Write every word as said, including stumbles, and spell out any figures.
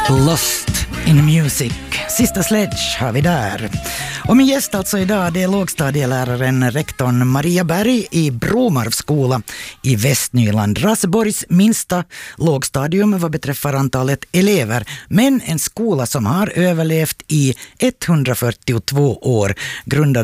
Lost in Music. Sista Sledge har vi där. Och min gäst alltså idag, det är lågstadieläraren rektorn Maria Berg i Bromarvs skola i Västnyland. Raseborgs minsta lågstadium vad beträffar antalet elever, men en skola som har överlevt i etthundrafyrtiotvå år, grundad